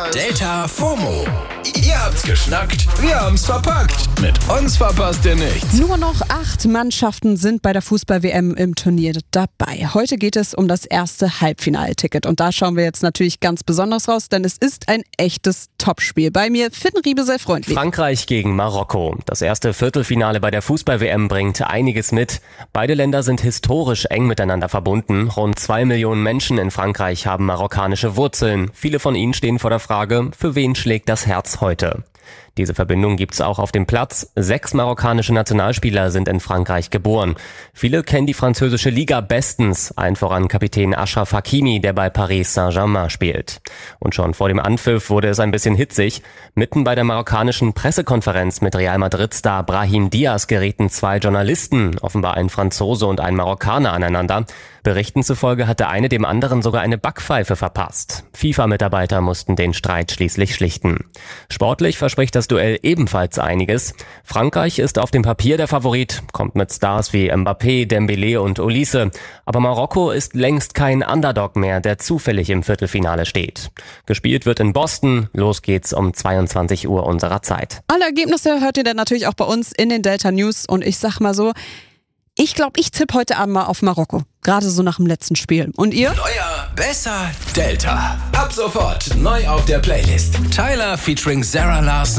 Delta FOMO. Ihr habt's geschnackt, wir haben's verpackt. Mit uns verpasst ihr nichts. Nur noch 8 Mannschaften sind bei der Fußball-WM im Turnier dabei. Heute geht es um das erste Halbfinalticket. Und da schauen wir jetzt natürlich ganz besonders raus, denn es ist ein echtes Topspiel. Bei mir Finn Riebe, sehr freundlich. Frankreich gegen Marokko. Das erste Viertelfinale bei der Fußball-WM bringt einiges mit. Beide Länder sind historisch eng miteinander verbunden. Rund 2 Millionen Menschen in Frankreich haben marokkanische Wurzeln. Viele von ihnen stehen vor der Frage, für wen schlägt das Herz heute? Diese Verbindung gibt's auch auf dem Platz. 6 marokkanische Nationalspieler sind in Frankreich geboren. Viele kennen die französische Liga bestens, allen voran Kapitän Achraf Hakimi, der bei Paris Saint-Germain spielt. Und schon vor dem Anpfiff wurde es ein bisschen hitzig. Mitten bei der marokkanischen Pressekonferenz mit Real Madrid-Star Brahim Diaz gerieten 2 Journalisten, offenbar ein Franzose und ein Marokkaner, aneinander. Berichten zufolge hat der eine dem anderen sogar eine Backpfeife verpasst. FIFA-Mitarbeiter mussten den Streit schließlich schlichten. Sportlich verspricht das Duell ebenfalls einiges. Frankreich ist auf dem Papier der Favorit, kommt mit Stars wie Mbappé, Dembélé und Olise. Aber Marokko ist längst kein Underdog mehr, der zufällig im Viertelfinale steht. Gespielt wird in Boston. Los geht's um 22 Uhr unserer Zeit. Alle Ergebnisse hört ihr dann natürlich auch bei uns in den Delta News. Und ich sag mal so, ich glaube, ich tippe heute Abend mal auf Marokko. Gerade so nach dem letzten Spiel. Und ihr? Neuer, besser, Delta. Ab sofort neu auf der Playlist. Tyler featuring Sarah Larson.